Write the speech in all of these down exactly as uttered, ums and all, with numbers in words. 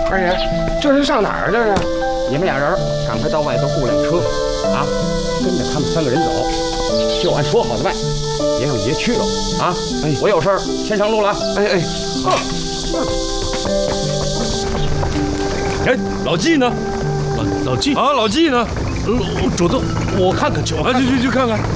二爷，这是上哪儿这是？你们俩人赶快到外头雇辆车，啊，跟着他们三个人走，就按说好的办，别让爷去了啊！哎，我有事儿先上路了。哎哎，好。 哎，老纪呢？ 老老纪啊，老纪呢？ 呃，主子，我看看去，我啊，去去去看看。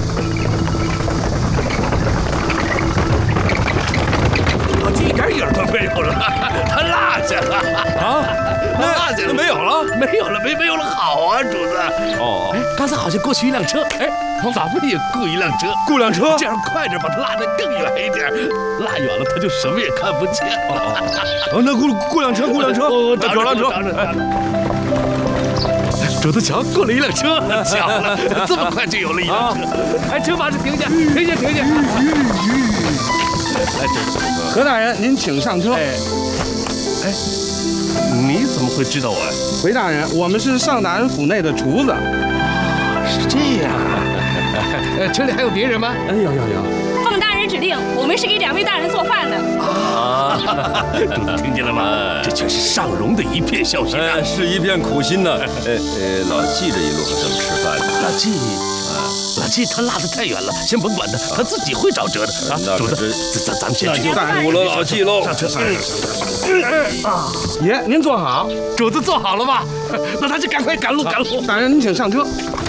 老纪一点影都没有了，他落下了啊， 他落下了， 没有了， 没有了，没没有了，好啊，主子。 哦， 哎，刚才好像过去一辆车，哎，咱们也雇一辆车， 雇辆车， 这样快点把他拉得更远一点，拉远了他就什么也看不见了。 哦，那雇雇辆车，雇辆车， 我找辆车。 主子瞧，过了一辆车，巧了，这么快就有了一辆车。哎，车马上停下，停下，停下。哎，这何大人，您请上车。 哎，哎，你怎么会知道我呀？ 回大人，我们是上大人府内的厨子。 是这样啊。呃，车里还有别人吗？ 哎，有有有。 奉大人指令，我们是给两位大人做饭的。 啊，主子听见了吗？这全是上荣的一片孝心啊！ 哎，是一片苦心呐。呃呃，老纪这一路可怎么吃饭呢？ 老纪，老纪他落得太远了，先甭管他，他自己会找辙的啊。主子，咱咱们先去。 苦了老纪喽。 上车，上车。啊， 爷，您坐好。 主子坐好了吧？那他就赶快赶路，赶路。 大人，您请上车。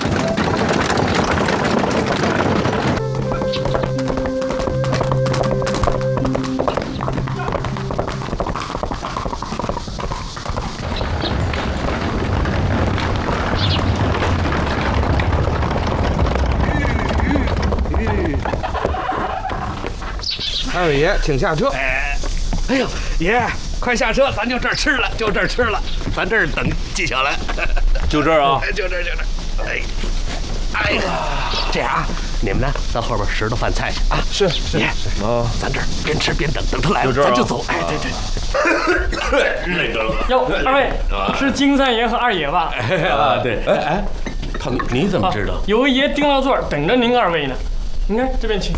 二位爷，请下车。 哎，哎呦，爷，快下车，咱就这儿吃了，就这儿吃了，咱这儿等纪晓岚。 就这儿啊？ 就这儿，就这儿。哎，哎呀，这样啊，你们呢，到后边拾掇饭菜去啊。 是是。 爷，啊，咱这儿边吃边等，等他来了，咱就走。哎，对对。那个哟，二位是金三爷和二爷吧？ 啊，对。哎哎，他你怎么知道？ 有个爷盯到座等着您二位呢。你看这边请。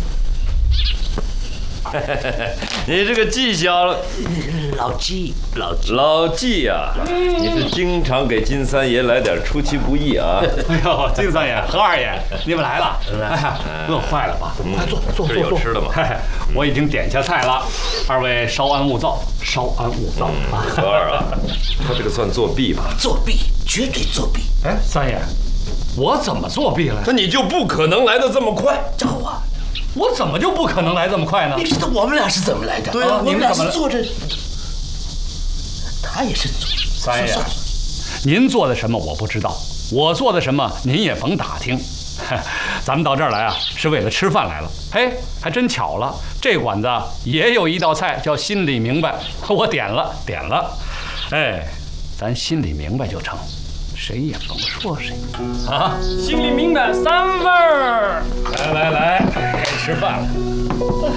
你这个纪晓岚， 老纪，老纪， 老纪呀，你是经常给金三爷来点出其不意啊！ 哎呦，金三爷、何二爷，你们来了，哎呀，饿坏了吧？ 快坐坐坐坐。 有吃的吗？ 我已经点下菜了，二位稍安勿躁，稍安勿躁啊！ 何二啊，他这个算作弊吧？ 作弊，绝对作弊！ 哎，三爷，我怎么作弊了？ 那你就不可能来得这么快。 找我。 我怎么就不可能来这么快呢？ 你知道我们俩是怎么来的？ 对啊， 我们俩是坐着，他也是坐。 三爷，您做的什么我不知道，我做的什么您也甭打听。咱们到这儿来啊，是为了吃饭来了。嘿，还真巧了，这馆子也有一道菜叫心里明白，我点了点了。哎，咱心里明白就成，谁也甭说谁啊。 心里明白三份儿。 来来来，该吃饭了。